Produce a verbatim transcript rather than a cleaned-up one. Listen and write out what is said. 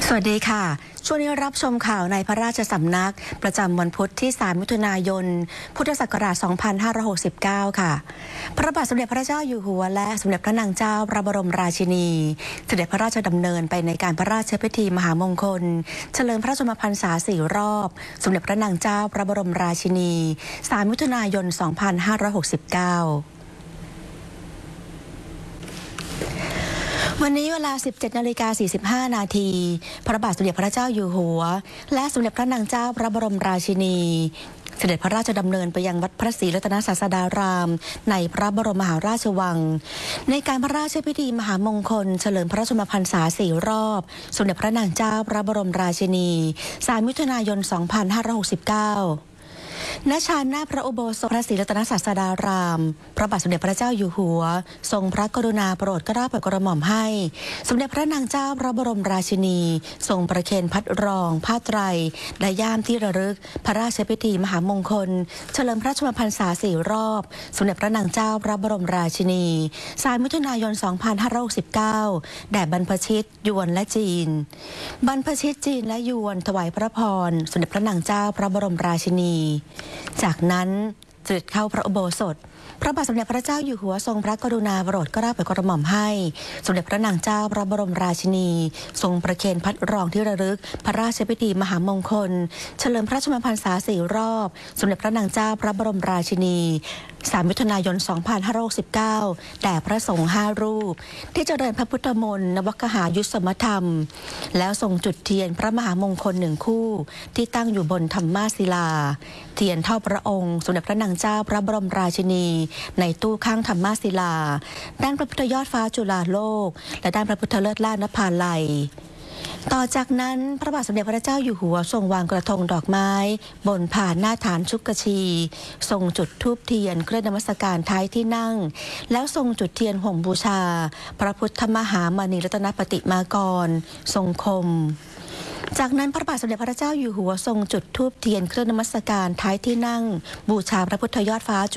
สวัสดีค่ะช่วงนี้รับชมข่าวในพระราชสำนักประจำวันพุธที่สามมิถุนายนพุทธศักราชสองพันห้าร้อยหกสิบเก้าค่ะพระบาทสมเด็จพระเจ้าอยู่หัวและสมเด็จพระนางเจ้าพระบรมราชินีเสด็จพระราชดำเนินไปในการพระราชพิธีมหามงคลเฉลิมพระชนมพรรษาสี่รอบสมเด็จพระนางเจ้าพระบรมราชินีสามมิถุนายนสองพันห้าร้อยหกสิบเก้าวันนี้เวลา สิบเจ็ดนาฬิกาสี่สิบห้า นาทีพระบาทสมเด็จพระเจ้าอยู่หัวและสมเด็จพระนางเจ้าพระบรมราชินีเสด็จพระราชดำเนินไปยังวัดพระศรีรัตนศาสดารามในพระบรมมหาราชวังในการพระราชพิธีมหามงคลเฉลิมพระชนมพรรษาสี่รอบสมเด็จพระนางเจ้าพระบรมราชินีสามมิถุนายนสองพันห้าร้อยหกสิบเก้าณ ชานหน้าพระอุโบสถพระศรีรัตนศาสดารามพระบาทสมเด็จพระเจ้าอยู่หัวทรงพระกรุณาโปรดเกล้าโปรดกระหม่อมให้สมเด็จพระนางเจ้าพระบรมราชินีทรงประเคนพัดรองผ้าไตรและย่ามที่ระลึกพระราชพิธีมหามงคลเฉลิมพระชนมพรรษาสี่รอบสมเด็จพระนางเจ้าพระบรมราชินีสามมิถุนายนสองพันห้าร้อยหกสิบเก้าแด่บรรพชิตยวนและจีนบรรพชิตจีนและยวนถวายพระพรสมเด็จพระนางเจ้าพระบรมราชินีจากนั้นเสด็จเข้าพระอุโบสถพระบาทสมเด็จพระเจ้าอยู่หัวทรงพระกรุณาโปรดเกล้าโปรดกระหม่อมให้สมเด็จพระนางเจ้าพระบรมราชินีทรงประเคนพัดรองที่ระลึกพระราชพิธีมหามงคลเฉลิมพระชนมพรรษาสี่รอบสมเด็จพระนางเจ้าพระบรมราชินีสามมิถุนายนสองพันห้าร้อยหกสิบเก้าแด่พระสงฆ์ห้ารูปที่เจริญพระพุทธมนต์นวกหายุสมธรรมแล้วทรงจุดเทียนพระมหามงคลหนึ่งคู่ที่ตั้งอยู่บนธรรมาศิลาเทียนเท่าพระองค์สมเด็จพระนางเจ้าพระบรมราชินีในตู้ข้างธรรมาศิลาด้านพระพุทธยอดฟ้าจุฬาโลกและด้านพระพุทธเลิศล่านภาลัยต่อจากนั้นพระบาทสมเด็จพระเจ้าอยู่หัวทรงวางกระทงดอกไม้บนผ่านหน้าฐานชุกชีทรงจุดธูปเทียนเครื่องนมัสการท้ายที่นั่งแล้วทรงจุดเทียนห่มบูชาพระพุทธมหามณีรัตนปฏิมากรทรงคมจากนั้นพระบาทสมเด็จพระเจ้าอยู่หัวทรงจุดธูปเทียนเครื่องนมัสการท้ายที่นั่งบูชาพระพุทธยอดฟ้า